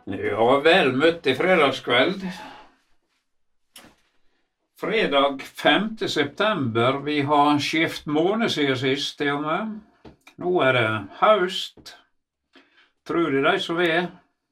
Ja, vel møtt i fredagskveld. Fredag 5. september. Vi har skift måned siden sist, til og med. Nå er det høst. Tror det de som er.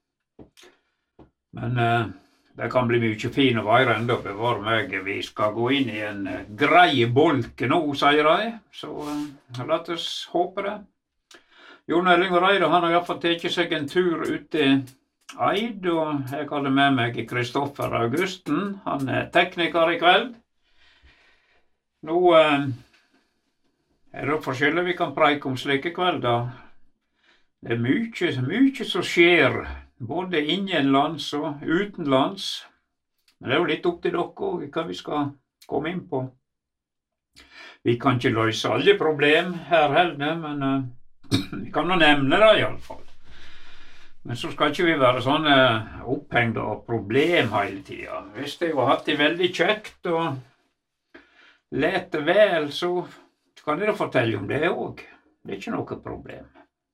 Men det kan bli mye fin og vær enda, bevare meg. Vi skal gå inn i en grei bolk nå, sier de. Så la oss håpe det. Jon Erling Reidar, han har i hvert fall tatt seg en tur ut i Eid, og jeg hadde med meg Kristoffer Augusten. Han er tekniker i kveld. Nå er det forskjellig vi kan preike om slike kvelder. Det er mye som skjer, både innenlands og utenlands. Men det er jo litt opp til dere også, hva vi skal komme inn på. Vi kan ikke løse alle problem her heller, men vi kan nå nevne det i alle fall. Men så skal ikke vi være sånne opphengte av problem hele tiden. Hvis jeg har hatt det veldig kjekt og lete vel, så kan dere fortelle om det også. Det er ikke noe problem.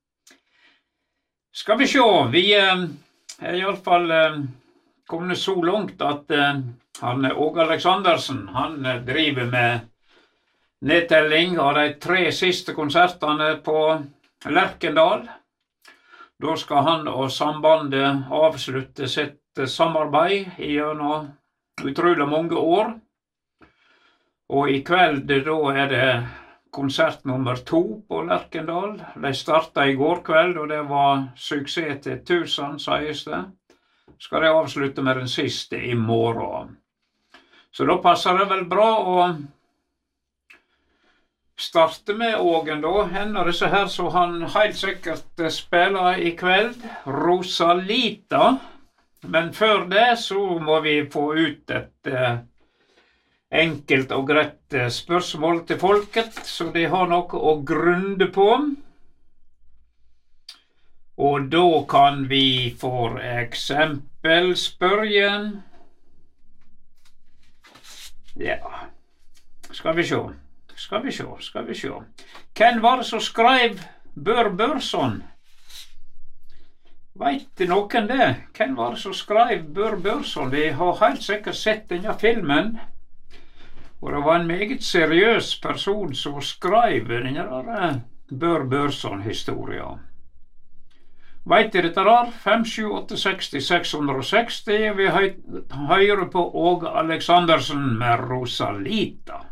Skal vi se, vi er i alle fall kommet så langt at Åge Aleksandersen, han driver med nedtelling av de 3 siste konsertene på Lerkendal. Da skal han og sambandet avslutte sitt samarbeid gjennom utrolig mange år. Og i kveld da er det konsert nummer 2 på Lerkendal. De startet i går kveld, og det var suksess til 1000, sies det. Skal de avslutte med den siste i morgen. Så da passer det vel bra å starte med Ågen da. En av disse her som han helt sikkert spiller i kveld, Rosalita. Men før det så må vi få ut et enkelt og greit spørsmål til folket, så de har noe å grunde på. Og da kan vi for eksempel spørre. Ja, skal vi se. Hvem var det som skrev Bør Børson? Vet noen det? Hvem var det som skrev Bør Børson? Vi har helt sikkert sett denne filmen. Og det var en meget seriøs person som skrev denne Bør Børson-historien. Vet dere dette der? 5, 7, 8, 60, 660. Vi hører på Åge Aleksandersen med Rosalita.